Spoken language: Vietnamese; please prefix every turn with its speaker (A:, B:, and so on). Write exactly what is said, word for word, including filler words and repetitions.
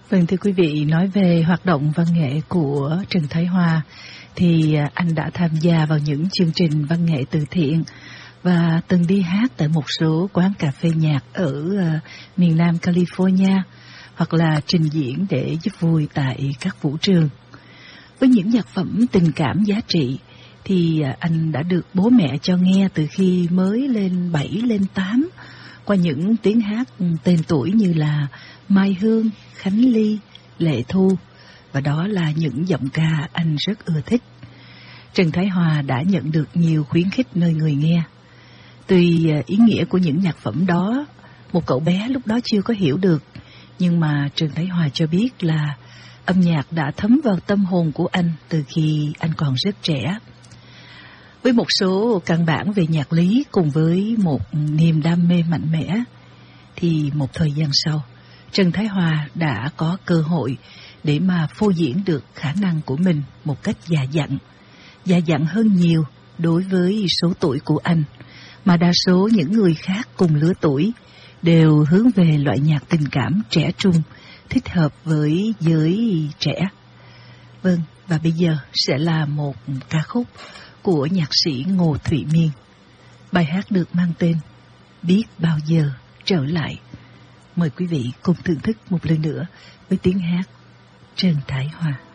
A: Vâng, thưa quý vị, nói về hoạt động văn nghệ của Trần Thái Hòa thì anh đã tham gia vào những chương trình văn nghệ từ thiện và từng đi hát tại một số quán cà phê nhạc ở uh, miền Nam California, hoặc là trình diễn để giúp vui tại các vũ trường. Với những nhạc phẩm tình cảm giá trị thì uh, anh đã được bố mẹ cho nghe từ khi mới lên bảy, lên tám, qua những tiếng hát tên tuổi như là Mai Hương, Khánh Ly, Lệ Thu, và đó là những giọng ca anh rất ưa thích. Trần Thái Hòa đã nhận được nhiều khuyến khích nơi người nghe. Tuy ý nghĩa của những nhạc phẩm đó một cậu bé lúc đó chưa có hiểu được, nhưng mà Trần Thái Hòa cho biết là âm nhạc đã thấm vào tâm hồn của anh từ khi anh còn rất trẻ. Với một số căn bản về nhạc lý cùng với một niềm đam mê mạnh mẽ, thì một thời gian sau, Trần Thái Hòa đã có cơ hội để mà phô diễn được khả năng của mình một cách già dặn, già dặn hơn nhiều đối với số tuổi của anh, mà đa số những người khác cùng lứa tuổi đều hướng về loại nhạc tình cảm trẻ trung, thích hợp với giới trẻ. Vâng, và bây giờ sẽ là một ca khúc của nhạc sĩ Ngô Thụy Miên. Bài hát được mang tên Biết Bao Giờ Trở Lại. Mời quý vị cùng thưởng thức một lần nữa với tiếng hát Trần Thái Hòa.